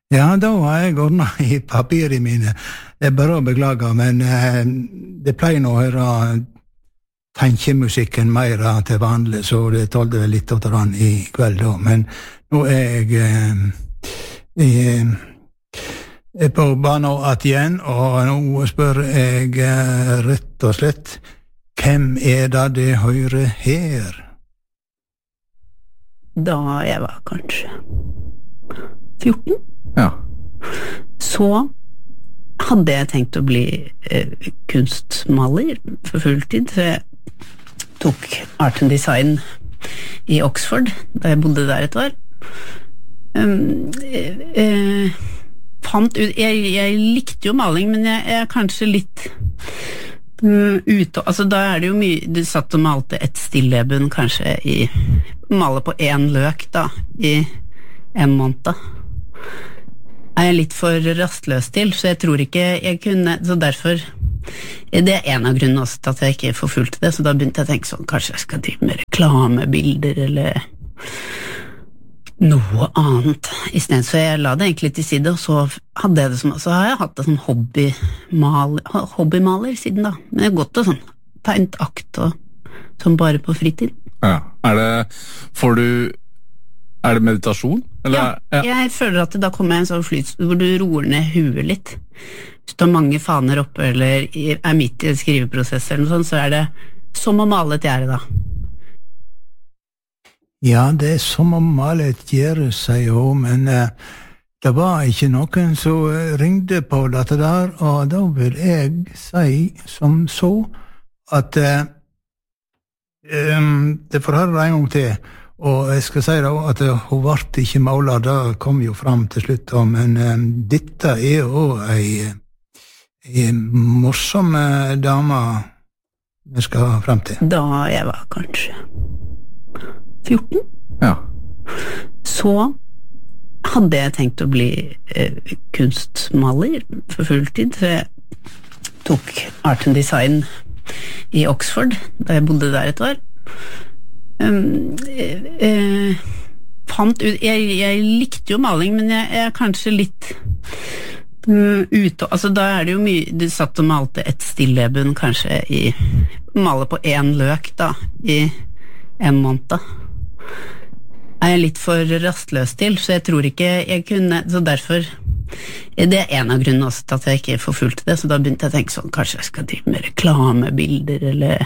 Ja, da har jeg ordnet i papirene mine. Det bare å beklage, men det pleier nå å høre tenkemusikken mer til vanlig, så det tålte vel litt å ta den i kveld da. Men nå er jeg på banen igjen, og nå spør jeg rett og slett, hvem er det hører her? Da jeg var kanskje 14. Ja. Så hadde jeg tenkt å bli kunstmaler for fulltid, så jeg tok art and design i Oxford, da jeg bodde der et år. Jeg likte jo maling, men jeg er kanskje litt ute, altså da er det jo mye, du satt og malte et stilleben kanskje male på en løk da, i en måned. Er jeg litt for rastløs til, så jeg tror ikke jeg kunne, så derfor, det er en av grunnene også til at jeg ikke forfulgte det, så da begynte jeg å tenke sånn, kanskje jeg skal drive med reklamebilder, eller noe annet i stedet, så jeg la det egentlig til side, og så hadde jeg det så har jeg hatt det som hobbymaler siden da, men jeg har gått og sånn, tegnet akt og sånn bare på fritid. Ja, er det meditasjon? Eller? Ja, jeg føler at da kommer jeg en sånn flyt hvor du roer ned huet litt. Hvis du har mange faner oppe, eller er midt i en skriveprosess eller noe sånt, så er det som å male et gjerde da. Ja, det er som å male et gjerde, sier hun, men det var ikke noen som ringde på dette der, og da vil jeg si som så, at det får høre en gang til, og jeg skal si da at hun ble ikke maler, det kom jo fram til slutt, men dette er jo en morsom dame vi skal frem til. Da jeg var kanskje 14. Ja. Så hadde jeg tenkt å bli kunstmaler for fulltid, så jeg tok art and design i Oxford, da jeg bodde der et år. Jeg likte jo maling, men jeg er kanskje litt ute, altså da er det jo mye, du satt og malte et stilleben kanskje male på en løk da, i en måned. Er jeg litt for rastløs til, så jeg tror ikke jeg kunne, så derfor, det er en av grunnene også til at jeg ikke forfulgte det, så da begynte jeg å tenke sånn, kanskje jeg skal drive med reklamebilder, eller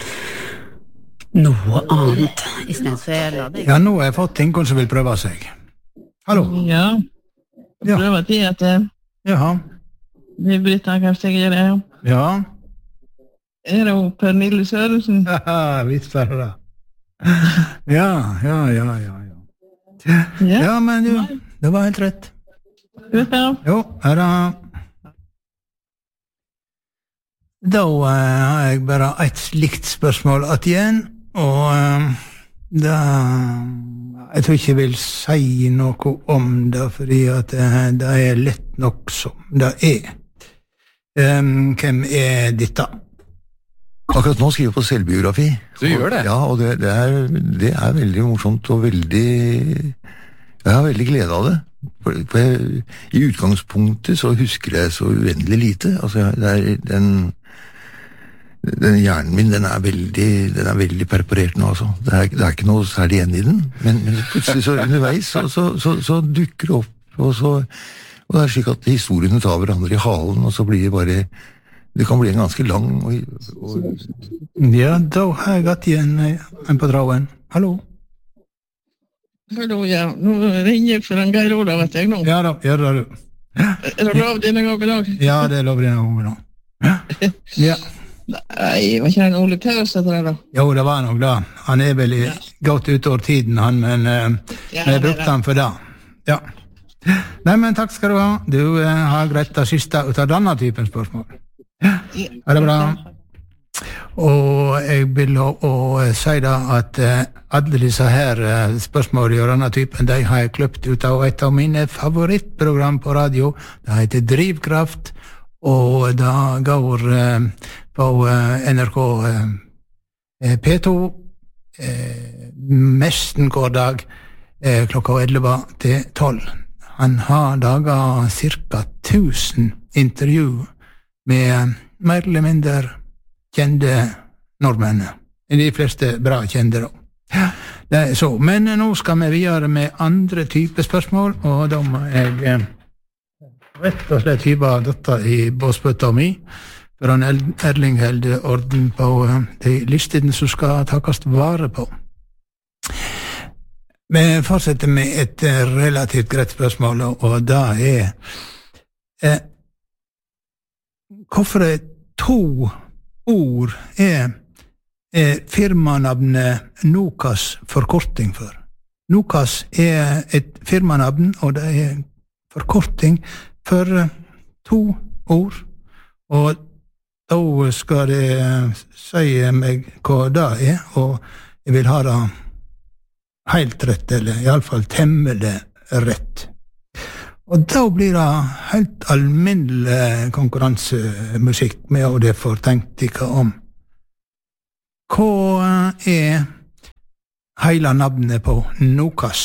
noe annet i stedet, så jeg la det. Ja, nå har jeg fått ting som vil prøve seg. Hallo? Ja, prøve til at Jaha. Vi Britta kanskje jeg det. Ja. Er det jo Pernille Sørensen? Haha, visst var det. Ja. Ja, men du, det var helt rett. Jo, her da. Da har jeg bare et slikt spørsmål igjen, og jeg tror ikke jeg vil si noe om det, fordi at det er lett nok som det er. Hvem er dette? Akkurat nå skriver jeg på selvbiografi. Du gjør det? Ja, og det er veldig morsomt og jeg har veldig glede av det. For i utgangspunktet så husker jeg så uendelig lite. Altså, den hjernen min, den er veldig perforert nå, altså. Det er ikke noe særlig igjen i den, men plutselig så underveis så dukker det opp, og det er slik at historiene tar hverandre i halen, og så blir det bare, det kan bli en ganske lang Ja, da har jeg gått igjen en på tråden. Hallo? Hallo, ja. Nå ringer jeg for en Geir Ola, vet jeg nå. Ja da, gjør det du. Er det lov denne gangen i dag? Ja, det er lov denne gangen da. Ja. Nei, var ikke han Ole Taus etter det da? Jo, det var nok da. Han er vel gått ut over tiden, han, men jeg brukte han for det. Ja. Nei, men takk skal du ha. Du har greit det siste ut av denne typen spørsmål. Ja, det bra. Og jeg vil si da at alle disse her spørsmål av denne typen, de har jeg kløpt ut av et av mine favorittprogram på radio. Det heter Drivkraft, og det går på NRK P2 nesten hver dag klokka 11 til 12. han har laget cirka 1000 intervju med mer eller mindre kjente nordmenn. De fleste bra kjente da. Det så. Men nå skal vi videre med andre typer spørsmål, og da må jeg rett og slett hive dette i båsbøtta mi, for han Erling held orden på de listene som skal takast vare på. Vi fortsetter med et relativt greit spørsmål, og det hvorfor 2 ord firmanavnet Nokas forkorting for? Nokas et firmanavn, og det forkorting for 2 ord, og da skal jeg si meg hva det og jeg vil ha det helt rett, eller i alle fall temmelig rett. Og da blir det helt alminnelig konkurransemusikk med, og det får tenkt ikke om. Hva hele navnet på Nokas?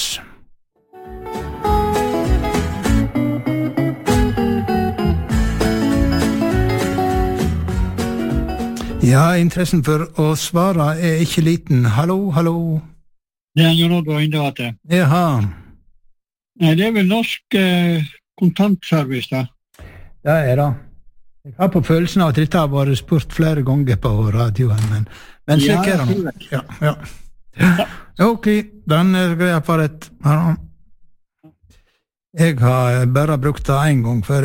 Ja, interessen for å svare ikke liten. Hallo, hallo. Det Jon Odd var inne til. Jaha. Nei, det vel norsk kontantservice, da. Det det. Jeg har på følelsen av at dette har vært spurt flere ganger på radioen, men slik det nå. Ja. Ok, den greia på rett. Jeg har bare brukt det en gang, for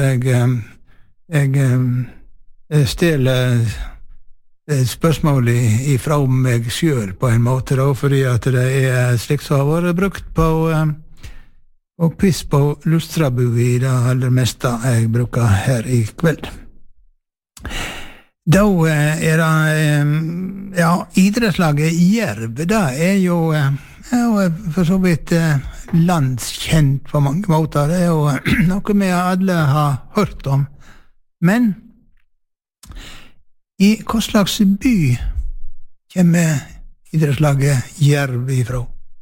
jeg stjeler spørsmål ifra meg selv på en måte, da, fordi at det slik som har vært brukt på og quiz på Lustrabu i det aller meste jeg bruker her i kveld. Da det idrettslaget Jerv, det jo for så vidt landskjent på mange måter. Det jo noe vi alle har hørt om. Men i hva slags by kommer idrettslaget Jerv ifra?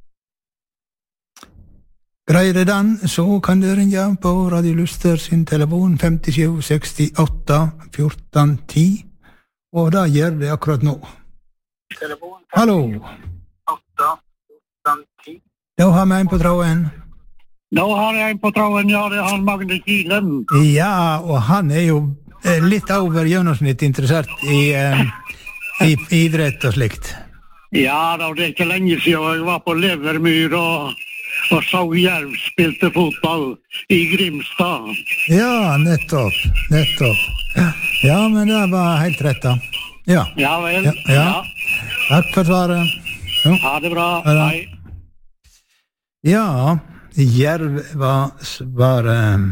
Greier det den, så kan du ringe på Radio Luster sin telefon 57 68 14 10, og da gjør det akkurat nå. Hallo. 8 14 10. Da har vi en på tråden. Da har jeg en på tråden, ja, det han Magne Kilen. Ja, og han jo litt over gjennomsnitt interessert i idrett og slikt. Ja, da, det ikke lenge siden jeg var på Levermyr og så Jerv spilte fotball i Grimstad. Ja, nettopp. Ja, men det var helt rett da. Ja. Ja vel. Ja. Takk for svaret. Ja. Ha det bra. Hei. Ja, Jerv var svaret.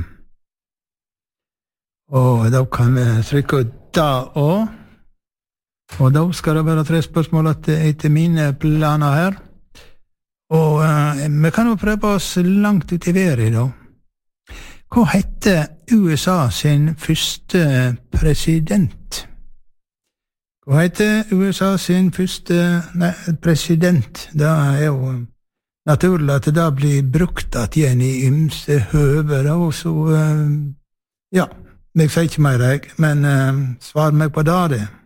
Og da kan vi trykke ut da også. Og da skal det være 3 spørsmål etter mine planer her. Og vi kan jo prøve oss langt ut i været da. Hva heter USA sin første president? Hva heter USA sin første president? Det jo naturlig at det blir brukt at igjen i ymse høver, og så, ja. Jeg sier ikke mer, men svar meg på det.